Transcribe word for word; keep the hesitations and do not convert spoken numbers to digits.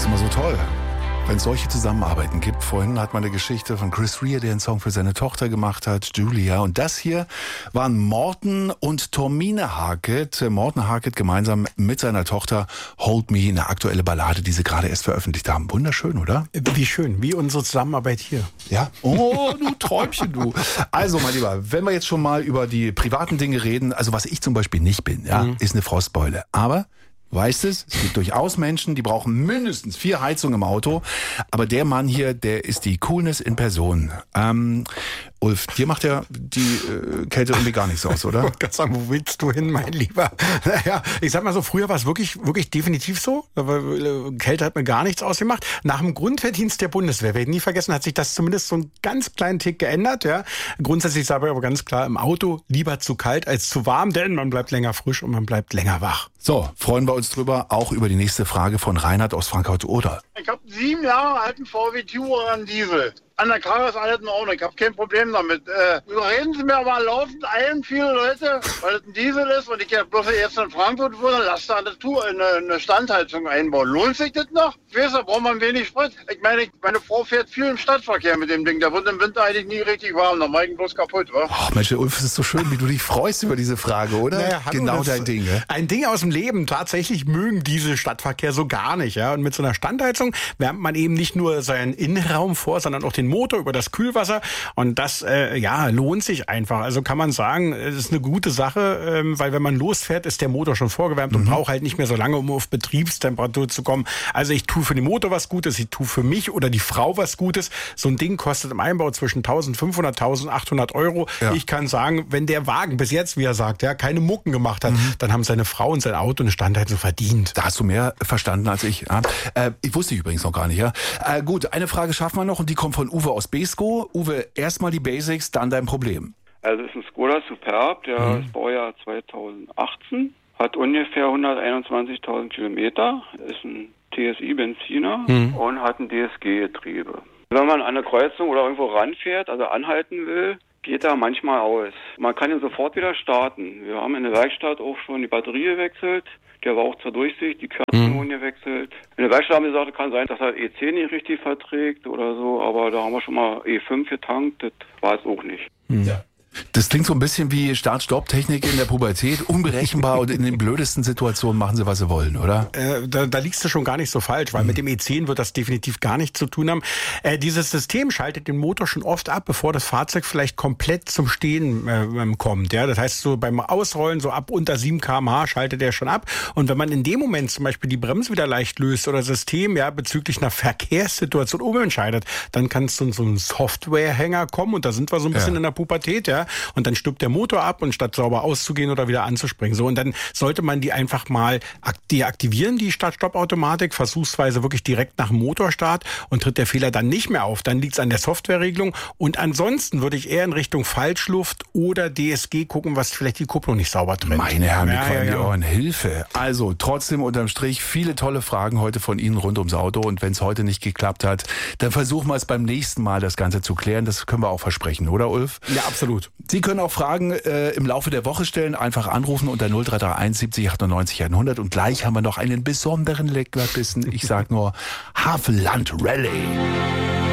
ist immer so toll, wenn es solche Zusammenarbeiten gibt. Vorhin hat man eine Geschichte von Chris Rea, der einen Song für seine Tochter gemacht hat, Julia. Und das hier waren Morten und Tormine Harket. Morten Harket gemeinsam mit seiner Tochter Hold Me, eine aktuelle Ballade, die sie gerade erst veröffentlicht haben. Wunderschön, oder? Wie schön, wie unsere Zusammenarbeit hier. Ja. Oh, du Träumchen, du. Also, mein Lieber, wenn wir jetzt schon mal über die privaten Dinge reden, also was ich zum Beispiel nicht bin, ja, mhm. ist eine Frostbeule. Aber weißt es, es gibt durchaus Menschen, die brauchen mindestens vier Heizungen im Auto. Aber der Mann hier, der ist die Coolness in Person. Ähm, Ulf, dir macht ja die äh, Kälte irgendwie gar nichts aus, oder? Ich kann sagen, wo willst du hin, mein Lieber? Naja, ich sag mal so, früher war es wirklich, wirklich definitiv so. Kälte hat mir gar nichts ausgemacht. Nach dem Grundwehrdienst der Bundeswehr, werde ich nie vergessen, hat sich das zumindest so einen ganz kleinen Tick geändert. Ja. Grundsätzlich sage ich aber ganz klar, im Auto lieber zu kalt als zu warm, denn man bleibt länger frisch und man bleibt länger wach. So, freuen wir uns drüber, auch über die nächste Frage von Reinhard aus Frankfurt-Oder. Ich habe sieben Jahre alten V W Touran Diesel. An der Karre ist alles in Ordnung, ich habe kein Problem damit. Äh, überreden Sie mir aber laufend ein, viele Leute, weil es ein Diesel ist und ich ja bloß jetzt in Frankfurt wohne, lass da eine, Tour, eine, eine Standheizung einbauen. Lohnt sich das noch? Ich weiß, da braucht man wenig Sprit. Ich meine, ich, meine Frau fährt viel im Stadtverkehr mit dem Ding. Da wird im Winter eigentlich nie richtig warm, da mache ich ihn bloß kaputt, wa? Ach Mensch, Ulf, es ist so schön, wie du dich freust über diese Frage, oder? Naja, hallo, genau dein Ding, ja? Ein Ding aus dem Leben. Tatsächlich mögen diese Stadtverkehr so gar nicht, ja. Und mit so einer Standheizung wärmt man eben nicht nur seinen Innenraum vor, sondern auch den Motor über das Kühlwasser. Und das, äh, ja, lohnt sich einfach. Also kann man sagen, es ist eine gute Sache, ähm, weil wenn man losfährt, ist der Motor schon vorgewärmt mhm. und braucht halt nicht mehr so lange, um auf Betriebstemperatur zu kommen. Also ich tue für den Motor was Gutes, ich tue für mich oder die Frau was Gutes. So ein Ding kostet im Einbau zwischen eintausendfünfhundert, eintausendachthundert Euro. Ja. Ich kann sagen, wenn der Wagen bis jetzt, wie er sagt, ja, keine Mucken gemacht hat, mhm. dann haben seine Frau und sein Auto eine Standheizung verdient. Da hast du mehr verstanden als ich. Ja. Äh, ich wusste ich übrigens noch gar nicht. Ja. Äh, gut, eine Frage schaffen wir noch und die kommt von Uwe aus Beeskow. Uwe, erstmal die Basics, dann dein Problem. Also es ist ein Skoda Superb, der mhm. ist Baujahr zweitausendachtzehn, hat ungefähr hunderteinundzwanzigtausend Kilometer, ist ein T S I-Benziner mhm. und hat ein D S G-Getriebe. Wenn man an eine Kreuzung oder irgendwo ranfährt, also anhalten will, geht er manchmal aus. Man kann ihn sofort wieder starten. Wir haben in der Werkstatt auch schon die Batterie gewechselt. Der war auch zur Durchsicht, die Kerzen wurden mhm. gewechselt. In der Werkstatt haben wir gesagt, kann sein, dass er E zehn nicht richtig verträgt oder so, aber da haben wir schon mal E fünf getankt, das war es auch nicht. Mhm. Ja. Das klingt so ein bisschen wie Start-Stopp-Technik in der Pubertät, unberechenbar und in den blödesten Situationen machen sie, was sie wollen, oder? Äh, da, da liegst du schon gar nicht so falsch, weil mhm. mit dem E zehn wird das definitiv gar nichts zu tun haben. Äh, dieses System schaltet den Motor schon oft ab, bevor das Fahrzeug vielleicht komplett zum Stehen äh, kommt. Ja? Das heißt, so beim Ausrollen, so ab unter sieben Kilometer pro Stunde schaltet er schon ab. Und wenn man in dem Moment zum Beispiel die Bremse wieder leicht löst oder das System ja bezüglich einer Verkehrssituation umentscheidet, dann kann es zu so einem Softwarehänger kommen und da sind wir so ein bisschen ja. in der Pubertät, ja. Und dann stirbt der Motor ab und statt sauber auszugehen oder wieder anzuspringen. So, und dann sollte man die einfach mal deaktivieren, die Start-Stopp-Automatik, versuchsweise wirklich direkt nach dem Motorstart und tritt der Fehler dann nicht mehr auf. Dann liegt es an der Softwareregelung. Und ansonsten würde ich eher in Richtung Falschluft oder D S G gucken, was vielleicht die Kupplung nicht sauber trennt. Meine Herren, ja, wir ja, ja, die Ohren. Hilfe. Also trotzdem unterm Strich viele tolle Fragen heute von Ihnen rund ums Auto. Und wenn es heute nicht geklappt hat, dann versuchen wir es beim nächsten Mal, das Ganze zu klären. Das können wir auch versprechen, oder Ulf? Ja, absolut. Sie können auch Fragen äh, im Laufe der Woche stellen. Einfach anrufen unter null drei drei eins siebzig achtundneunzig hundert. Und gleich haben wir noch einen besonderen Leckerbissen. Ich sag nur Havelland Rallye.